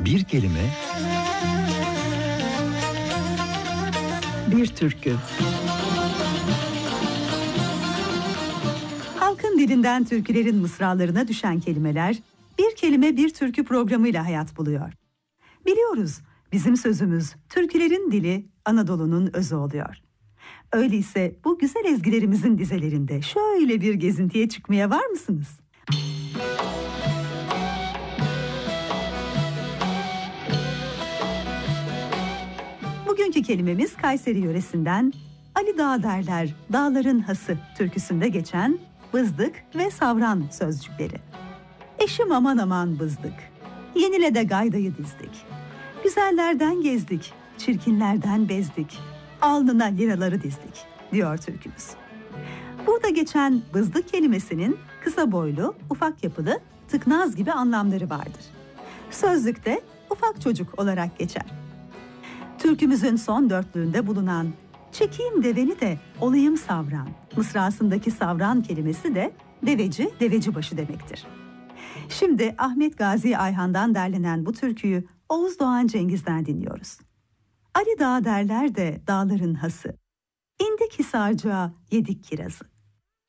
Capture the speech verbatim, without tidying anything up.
Bir kelime, bir türkü. Halkın dilinden türkülerin mısralarına düşen kelimeler, bir kelime bir türkü programıyla hayat buluyor. Biliyoruz, bizim sözümüz türkülerin dili Anadolu'nun özü oluyor. Öyleyse bu güzel ezgilerimizin dizelerinde şöyle bir gezintiye çıkmaya var mısınız? Bugünkü kelimemiz Kayseri yöresinden Ali Dağ derler, dağların hası türküsünde geçen bızdık ve savran sözcükleri. Eşim aman aman bızdık, yenile de gaydayı dizdik. Güzellerden gezdik, çirkinlerden bezdik, alnına liraları dizdik, diyor türkümüz. Burada geçen bızdık kelimesinin kısa boylu, ufak yapılı, tıknaz gibi anlamları vardır. Sözlükte ufak çocuk olarak geçer. Türkümüzün son dörtlüğünde bulunan "Çekeyim deveni de olayım savran" mısrasındaki savran kelimesi de deveci, deveci başı demektir. Şimdi Ahmet Gazi Ayhan'dan derlenen bu türküyü Oğuz Doğan Cengiz'den dinliyoruz. Ali Dağ derler de dağların hası, İndik Hisarcığa yedik kirazı.